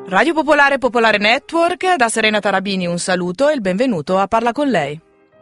Radio Popolare Popolare Network, da Serena Tarabini un saluto e il benvenuto a Parla con lei.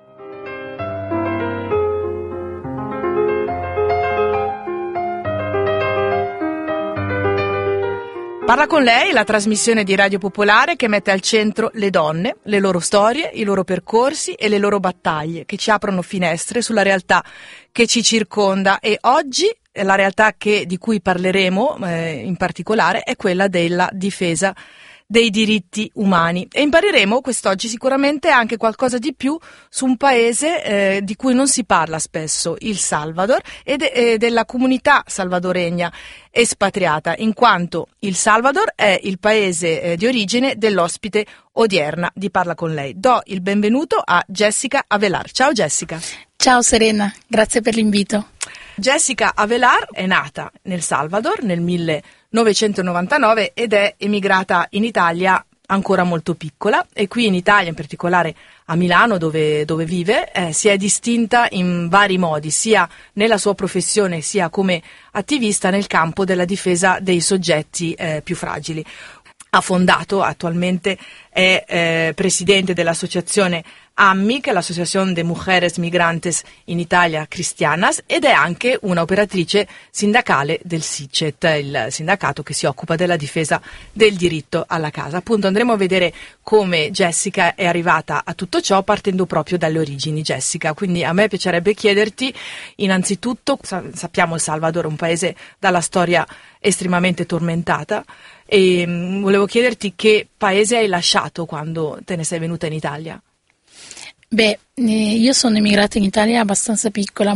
Parla con lei, la trasmissione di Radio Popolare che mette al centro le donne, le loro storie, i loro percorsi e le loro battaglie, che ci aprono finestre sulla realtà che ci circonda. E oggi la realtà di cui parleremo in particolare è quella della difesa dei diritti umani, e impareremo quest'oggi sicuramente anche qualcosa di più su un paese di cui non si parla spesso, il Salvador, e della comunità salvadoregna espatriata, in quanto il Salvador è il paese di origine dell'ospite odierna di Parla con lei. Do il benvenuto a Jessica Avelar. Ciao Jessica. Ciao Serena, grazie per l'invito. Jessica Avelar è nata nel Salvador nel 1999 ed è emigrata in Italia ancora molto piccola, e qui in Italia, in particolare a Milano dove vive, si è distinta in vari modi, sia nella sua professione sia come attivista nel campo della difesa dei soggetti più fragili. Ha fondato, attualmente è presidente dell'associazione AMMI, che è l'Associación de Mujeres Migrantes in Italia Cristianas, ed è anche una operatrice sindacale del SICET, il sindacato che si occupa della difesa del diritto alla casa. Appunto andremo a vedere come Jessica è arrivata a tutto ciò, partendo proprio dalle origini. Jessica, quindi a me piacerebbe chiederti innanzitutto, sappiamo il Salvador è un paese dalla storia estremamente tormentata, e volevo chiederti che paese hai lasciato quando te ne sei venuta in Italia? Beh, io sono emigrata in Italia abbastanza piccola,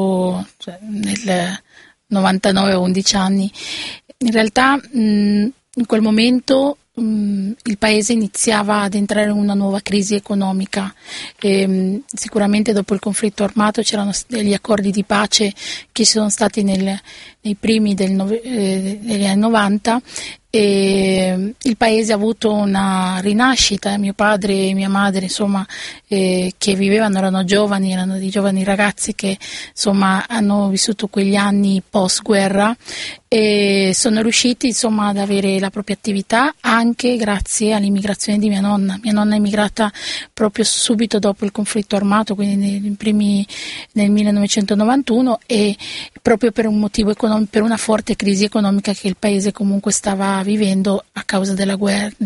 nel 99 a 11 anni. In realtà in quel momento il paese iniziava ad entrare in una nuova crisi economica. Sicuramente dopo il conflitto armato c'erano degli accordi di pace che sono stati nei primi degli anni 90, e il paese ha avuto una rinascita. Mio padre e mia madre, insomma, che vivevano, erano dei giovani ragazzi che, insomma, hanno vissuto quegli anni post guerra e sono riusciti, insomma, ad avere la propria attività anche grazie all'immigrazione di mia nonna. Mia nonna è immigrata proprio subito dopo il conflitto armato, quindi nel 1991, e proprio per un motivo economico, per una forte crisi economica che il paese comunque stava vivendo a causa della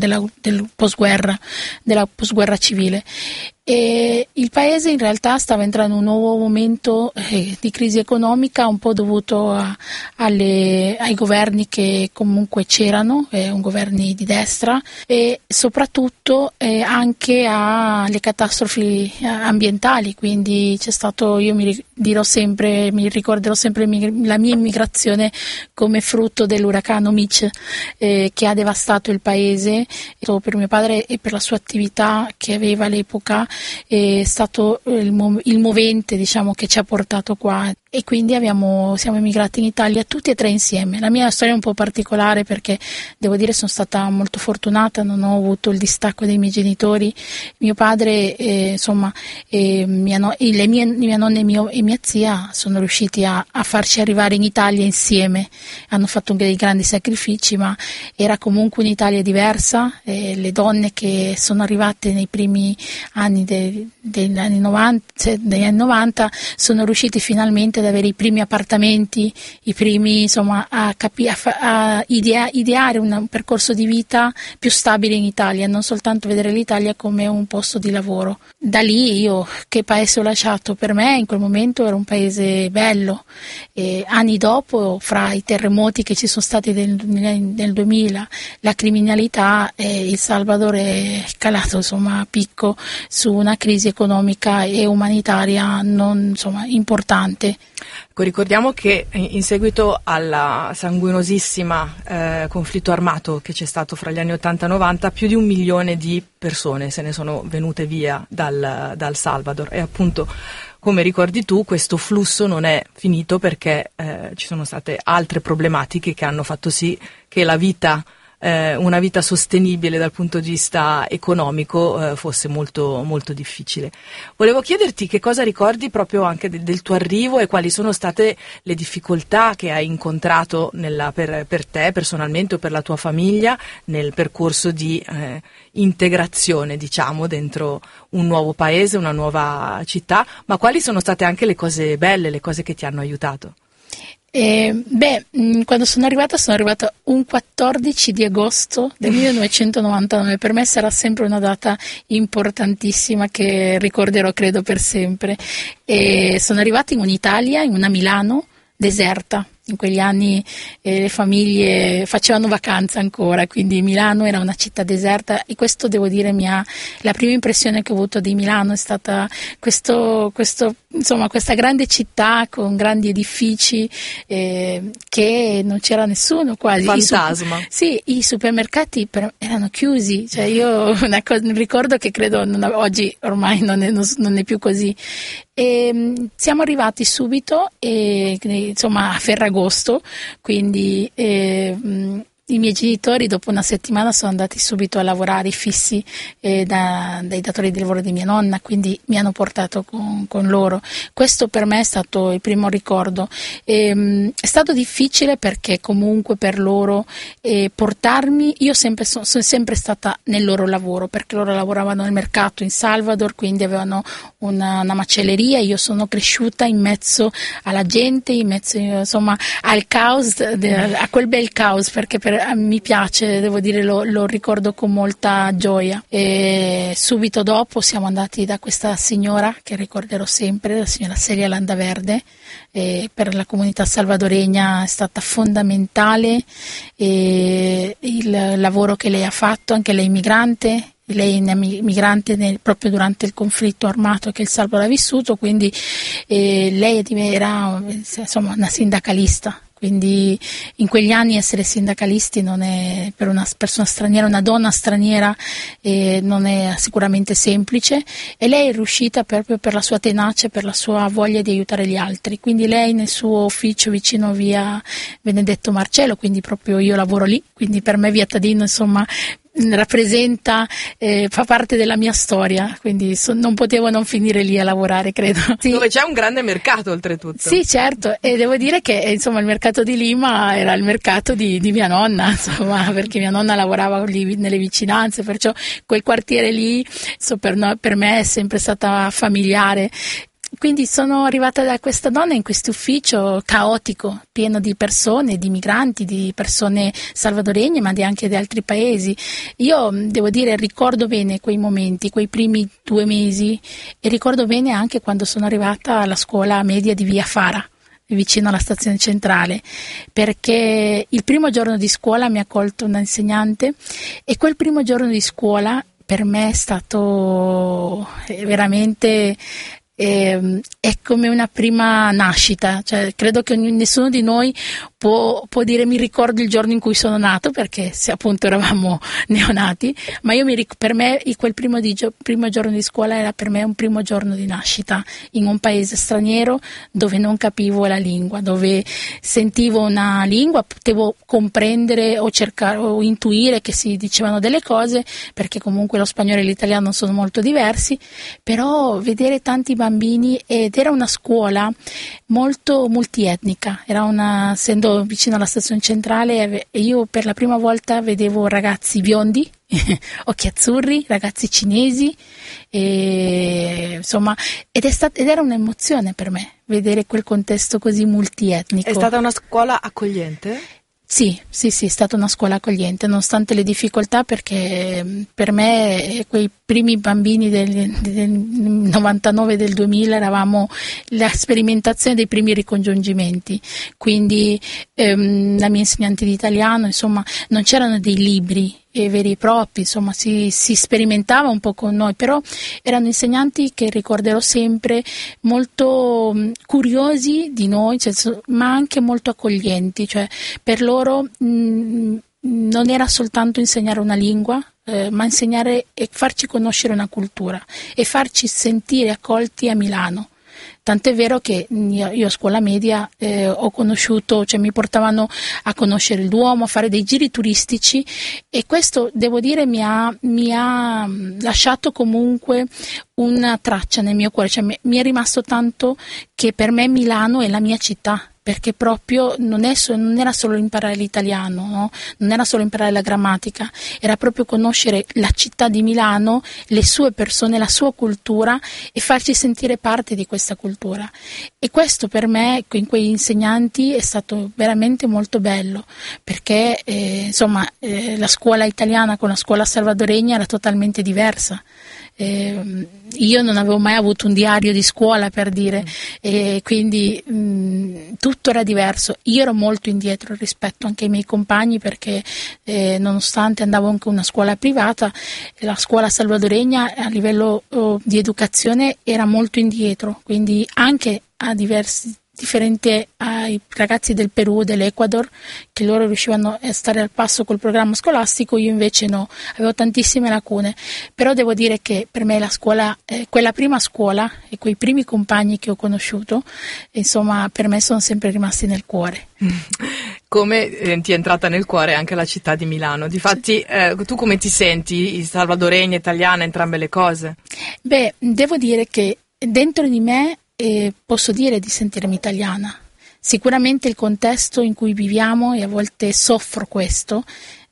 postguerra civile. E il paese in realtà stava entrando in un nuovo momento di crisi economica, un po' dovuto ai governi che comunque c'erano, governi di destra, e soprattutto anche alle catastrofi ambientali. Quindi c'è stato, io mi ricorderò sempre la mia immigrazione come frutto dell'uragano Mitch, che ha devastato il paese. Per mio padre e per la sua attività che aveva all'epoca è stato il movente, diciamo, che ci ha portato qua, e quindi siamo emigrati in Italia tutti e tre insieme. La mia storia è un po' particolare perché devo dire sono stata molto fortunata, non ho avuto il distacco dei miei genitori. Mio padre, mia nonna e mia zia sono riusciti a farci arrivare in Italia insieme, hanno fatto dei grandi sacrifici, ma era comunque un'Italia diversa. Le donne che sono arrivate nei primi anni degli anni 90 sono riusciti finalmente ad avere i primi appartamenti, i primi, insomma, a ideare un percorso di vita più stabile in Italia, non soltanto vedere l'Italia come un posto di lavoro. Da lì io che paese ho lasciato? Per me in quel momento era un paese bello, e anni dopo, fra i terremoti che ci sono stati nel 2000, la criminalità, il Salvador è calato, insomma, a picco su una crisi economica e umanitaria importante. Ricordiamo che in seguito alla sanguinosissima conflitto armato che c'è stato fra gli anni 80 e 90, più di 1 milione di persone se ne sono venute via dal Salvador, e appunto, come ricordi tu, questo flusso non è finito perché ci sono state altre problematiche che hanno fatto sì che la vita una vita sostenibile dal punto di vista economico fosse molto, molto difficile. Volevo chiederti che cosa ricordi proprio anche del tuo arrivo e quali sono state le difficoltà che hai incontrato per te personalmente o per la tua famiglia nel percorso di integrazione, diciamo, dentro un nuovo paese, una nuova città, ma quali sono state anche le cose belle, le cose che ti hanno aiutato? Quando sono arrivata un 14 di agosto del 1999. Per me sarà sempre una data importantissima che ricorderò, credo, per sempre. E sono arrivata in un'Italia, in una Milano deserta. In quegli anni le famiglie facevano vacanza ancora, quindi Milano era una città deserta, e questo, devo dire, la prima impressione che ho avuto di Milano è stata questa grande città con grandi edifici, che non c'era nessuno quasi. Fantasma. Sì, i supermercati erano chiusi, cioè io un ricordo che credo oggi ormai non è più così. E siamo arrivati subito a Ferragosto, quindi i miei genitori dopo una settimana sono andati subito a lavorare fissi dai datori di lavoro di mia nonna, quindi mi hanno portato con loro. Questo per me è stato il primo ricordo. È stato difficile perché comunque per loro portarmi, io sono sempre stata nel loro lavoro, perché loro lavoravano nel mercato in Salvador, quindi avevano una macelleria. Io sono cresciuta in mezzo alla gente, in mezzo al caos, a quel bel caos, perché mi piace, devo dire, lo ricordo con molta gioia. E subito dopo siamo andati da questa signora che ricorderò sempre, la signora Celia Landaverde, per la comunità salvadoregna è stata fondamentale, il lavoro che lei ha fatto, anche lei migrante. Lei è migrante proprio durante il conflitto armato che il Salvador ha vissuto, quindi lei era una sindacalista. Quindi in quegli anni essere sindacalisti non è, per una persona straniera, una donna straniera, non è sicuramente semplice, e lei è riuscita proprio per la sua tenacia, per la sua voglia di aiutare gli altri. Quindi lei nel suo ufficio vicino via Benedetto Marcello, quindi proprio io lavoro lì, quindi per me via Tadino rappresenta, fa parte della mia storia, quindi non potevo non finire lì a lavorare, credo. Sì. Dove c'è un grande mercato, oltretutto. Sì, certo, e devo dire che il mercato di Lima era il mercato di mia nonna, perché mia nonna lavorava lì nelle vicinanze, perciò quel quartiere lì per me è sempre stata familiare. Quindi sono arrivata da questa donna in questo ufficio caotico, pieno di persone, di migranti, di persone salvadoregne, ma anche di altri paesi. Io devo dire, ricordo bene quei momenti, quei primi 2 mesi, e ricordo bene anche quando sono arrivata alla scuola media di Via Fara, vicino alla stazione centrale, perché il primo giorno di scuola mi ha accolto una insegnante, e quel primo giorno di scuola per me è stato veramente... è come una prima nascita, cioè credo che nessuno di noi può dire mi ricordo il giorno in cui sono nato, perché se appunto eravamo neonati, ma per me quel primo giorno di scuola era per me un primo giorno di nascita in un paese straniero dove non capivo la lingua, dove sentivo una lingua, potevo comprendere o cercare o intuire che si dicevano delle cose, perché comunque lo spagnolo e l'italiano sono molto diversi, però vedere tanti bambini, ed era una scuola molto multietnica, essendo vicino alla stazione centrale, e io per la prima volta vedevo ragazzi biondi, occhi azzurri, ragazzi cinesi, ed era un'emozione per me vedere quel contesto così multietnico. È stata una scuola accogliente? Sì, è stata una scuola accogliente, nonostante le difficoltà, perché per me quei primi bambini del 99 e del 2000 eravamo la sperimentazione dei primi ricongiungimenti, quindi la mia insegnante di italiano, non c'erano dei libri veri e propri, si sperimentava un po' con noi, però erano insegnanti che ricorderò sempre molto curiosi di noi, ma anche molto accoglienti, cioè per loro non era soltanto insegnare una lingua, ma insegnare e farci conoscere una cultura e farci sentire accolti a Milano. tant'è vero che io a scuola media ho conosciuto, cioè mi portavano a conoscere il Duomo, a fare dei giri turistici, e questo devo dire mi ha lasciato comunque una traccia nel mio cuore, cioè mi è rimasto tanto che per me Milano è la mia città, perché proprio non era solo imparare l'italiano, no? Non era solo imparare la grammatica, era proprio conoscere la città di Milano, le sue persone, la sua cultura, e farci sentire parte di questa cultura. E questo per me, in quei insegnanti, è stato veramente molto bello, perché la scuola italiana con la scuola salvadoregna era totalmente diversa. Io non avevo mai avuto un diario di scuola, per dire, quindi tutto era diverso. Io ero molto indietro rispetto anche ai miei compagni, perché nonostante andavo anche a una scuola privata, la scuola salvadoregna a livello di educazione era molto indietro, quindi anche differente ai ragazzi del Perù, dell'Ecuador, che loro riuscivano a stare al passo col programma scolastico, io invece no, avevo tantissime lacune. Però devo dire che per me la scuola, quella prima scuola e quei primi compagni che ho conosciuto, insomma, per me sono sempre rimasti nel cuore. Come ti è entrata nel cuore anche la città di Milano. Difatti, tu come ti senti, salvadoregna, italiana, entrambe le cose? Beh, devo dire che dentro di me posso dire di sentirmi italiana. Sicuramente il contesto in cui viviamo, e a volte soffro questo,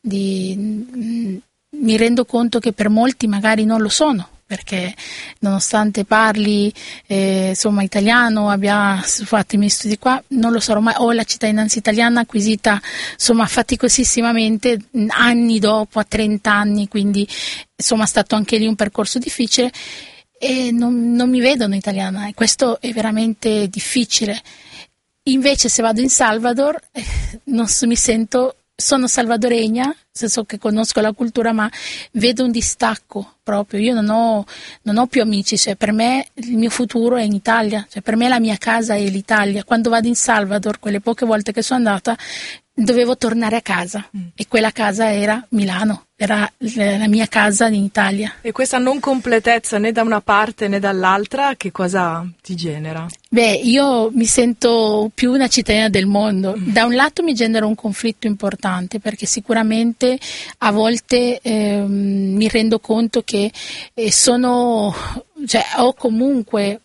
mi rendo conto che per molti magari non lo sono, perché nonostante parli italiano, abbia fatto i miei studi qua, non lo sarò mai. Ho la cittadinanza italiana acquisita faticosissimamente anni dopo, a 30 anni, quindi è stato anche lì un percorso difficile. E non mi vedono italiana, e questo è veramente difficile. Invece se vado in Salvador non mi sento, sono salvadoregna, nel senso che conosco la cultura, ma vedo un distacco proprio. Io non ho più amici, cioè per me il mio futuro è in Italia, cioè per me la mia casa è l'Italia. Quando vado in Salvador, quelle poche volte che sono andata, dovevo tornare a casa, e quella casa era Milano, era la mia casa in Italia. E questa non completezza né da una parte né dall'altra, che cosa ti genera? Beh, io mi sento più una cittadina del mondo. Da un lato mi genera un conflitto importante, perché sicuramente a volte mi rendo conto che ho comunque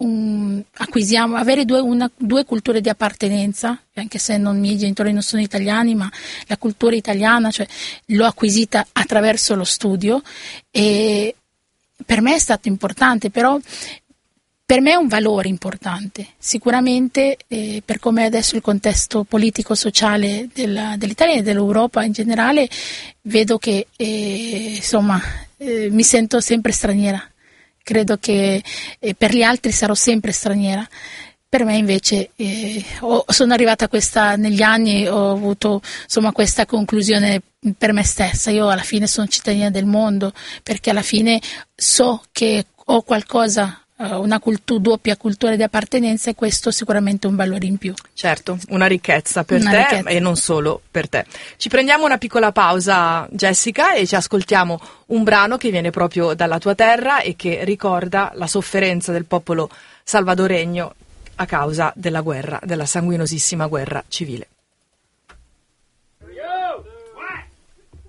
avere due culture di appartenenza, anche se i miei genitori non sono italiani, ma la cultura italiana, cioè, l'ho acquisita attraverso lo studio, e per me è stato importante. Però per me è un valore importante, sicuramente, per come è adesso il contesto politico-sociale dell'Italia e dell'Europa in generale, vedo che mi sento sempre straniera. Credo che per gli altri sarò sempre straniera. Per me invece sono arrivata a questa, negli anni ho avuto questa conclusione per me stessa. Io alla fine sono cittadina del mondo, perché alla fine so che ho qualcosa, una doppia cultura di appartenenza, e questo sicuramente è un valore in più. Certo, una ricchezza per te e non solo per te. Ci prendiamo una piccola pausa, Jessica, e ci ascoltiamo un brano che viene proprio dalla tua terra e che ricorda la sofferenza del popolo salvadoregno a causa della guerra, della sanguinosissima guerra civile.